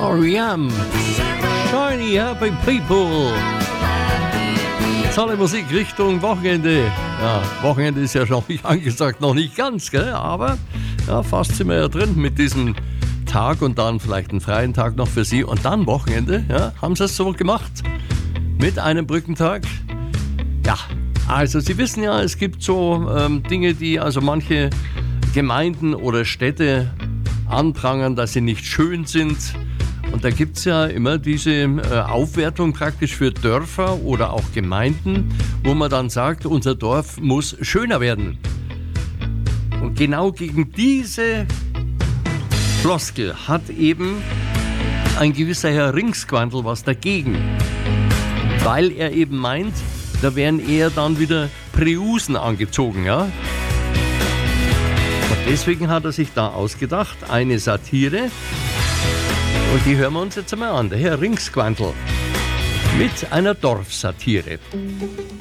R.E.M. Shiny Happy People. Tolle Musik Richtung Wochenende. Ja, Wochenende ist ja schon nicht angesagt, noch nicht ganz, gell? Aber ja, fast sind wir ja drin mit diesem Tag und dann vielleicht einen freien Tag noch für Sie und dann Wochenende. Ja, haben Sie es so gemacht? Mit einem Brückentag? Ja, also Sie wissen ja, es gibt so Dinge, die also manche Gemeinden oder Städte anprangern, dass sie nicht schön sind. Und da gibt es ja immer diese Aufwertung praktisch für Dörfer oder auch Gemeinden, wo man dann sagt, unser Dorf muss schöner werden. Und genau gegen diese Floskel hat eben ein gewisser Herr Ringsquandl was dagegen. Weil er eben meint, da werden eher dann wieder Preußen angezogen, ja. Und deswegen hat er sich da ausgedacht, eine Satire. Und die hören wir uns jetzt einmal an. Der Herr Ringsquandl mit einer Dorfsatire.